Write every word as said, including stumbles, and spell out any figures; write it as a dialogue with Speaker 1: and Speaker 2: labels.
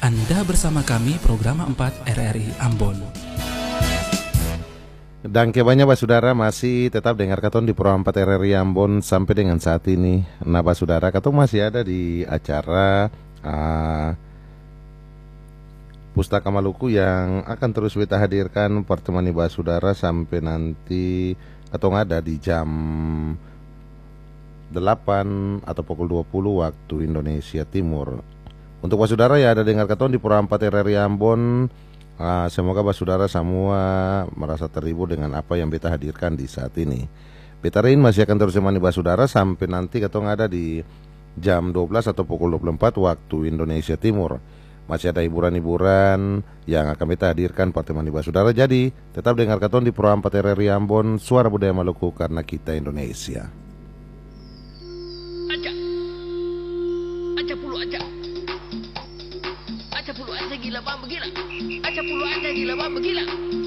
Speaker 1: Anda bersama kami program empat R R I Ambon.
Speaker 2: Dan kebanyakan Pak Saudara masih tetap dengar katon di program empat R R I Ambon sampai dengan saat ini. Nah Pak Saudara, katon masih ada di acara uh, Pustaka Maluku yang akan terus kita hadirkan pertemuan Pak Saudara sampai nanti katon ada di jam delapan atau pukul dua puluh waktu Indonesia Timur. Untuk Pak Saudara ya ada dengar katon di program empat R R I Ambon, uh, semoga Pak Saudara semua merasa terhibur dengan apa yang beta hadirkan di saat ini. Beta Rin masih akan terus menemani Pak Saudara sampai nanti katon ada di jam dua belas atau pukul dua puluh empat waktu Indonesia Timur. Masih ada hiburan-hiburan yang akan kita hadirkan pertemuan Pak Saudara. Jadi tetap dengar katon di program empat R R I Ambon, Suara Budaya Maluku karena kita Indonesia.
Speaker 3: Aja, aja pulu aja, aja pulu aja gila bang begila, aja pulu aja gila bang begila.